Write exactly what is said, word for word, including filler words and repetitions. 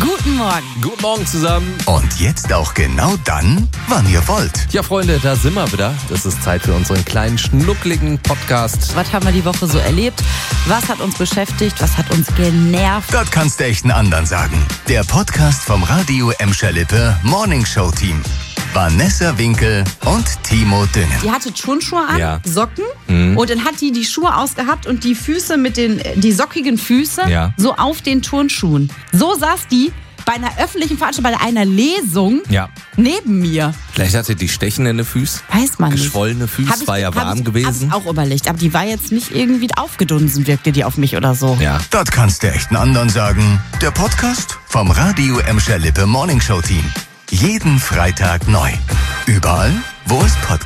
Guten Morgen. Guten Morgen zusammen. Und jetzt auch genau dann, wann ihr wollt. Ja, Freunde, da sind wir wieder. Das ist Zeit für unseren kleinen, schnuckligen Podcast. Was haben wir die Woche so erlebt? Was hat uns beschäftigt? Was hat uns genervt? Das kannst du echt einen anderen sagen. Der Podcast vom Radio Emscher Lippe Morning Show Team. Vanessa Winkel und Timo Düngen. Die hatte Turnschuhe an, Ja. Socken Mhm. und dann hat die die Schuhe ausgehabt und die Füße mit den, die sockigen Füße Ja. so auf den Turnschuhen. So saß die bei einer öffentlichen Veranstaltung, bei einer Lesung Ja. neben mir. Vielleicht hatte die stechende Füße, Weiß man nicht. geschwollene Füße, Hab ich- war ja hab warm ich, gewesen. Hab ich auch überlegt, aber die war jetzt nicht irgendwie aufgedunsen, wirkte die auf mich oder so. Ja. Das kannst du echt einen anderen sagen. Der Podcast vom Radio Emscher Lippe Morning Show Team. Jeden Freitag neu. Überall, wo es Podcasts